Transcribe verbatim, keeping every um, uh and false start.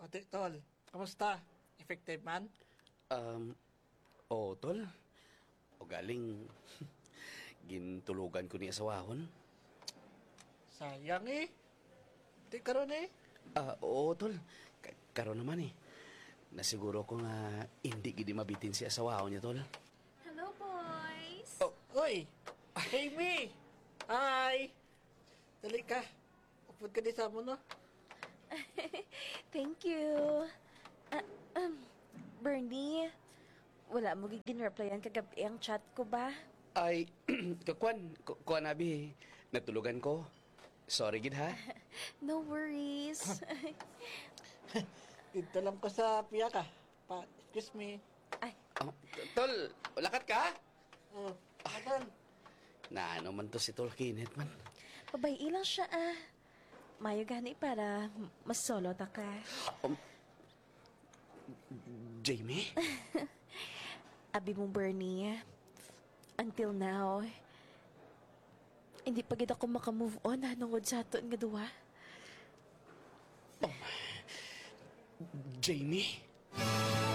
Ate Tol, kamusta? Effective man? Um, oo, tol. O galing, gintulugan ko ni asawahon. Sayang eh. Di karon eh. Ah, oo, tol. Ka- karon naman eh. Nasiguro ko nga hindi gidi mabitin si asawahon niya, tol. Hello, boys! Oh, uy! Amy! Hi! Dali ka. Upod ka di sa mo, no? Thank you. Ah, um, Bernie, wala mo gigin replyan kagabi ang chat ko ba? Ay, kakuan, ku- kuan abi, natulugan ko. Sorry gid ha. No worries. Dito lang ko sa piya ka. Pa, excuse me. Ay, Oh, tol, lakat ka? Oh, adan. Na ano man to si Tol Kenneth man. pabay lang siya ah. Mayo gani para mas solo ta ka. Um, Jamie? Abi mo, Bernie, until now, hindi pa gid ako makamove on hanungod sa aton nga duwa. Jamie?